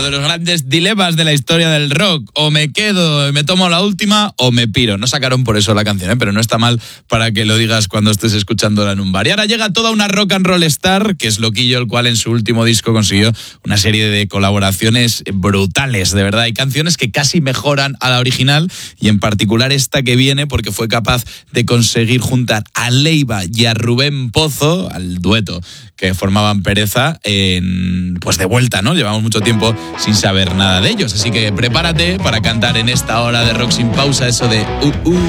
uno de los grandes dilemas de la historia del rock. O me quedo y me tomo la última o me piro. No sacaron por eso la canción, pero no está mal para que lo digas cuando estés escuchándola en un bar. Y ahora llega toda una rock and roll star, que es Loquillo, el cual en su último disco consiguió una serie de colaboraciones brutales, de verdad. Hay canciones que casi mejoran a la original, y en particular esta que viene, porque fue capaz de conseguir juntar a Leiva y a Rubén Pozo, al dueto que formaban Pereza, pues de vuelta, ¿no? Llevamos mucho tiempo sin saber nada de ellos, así que prepárate para cantar en esta hora de Rock Sin Pausa eso de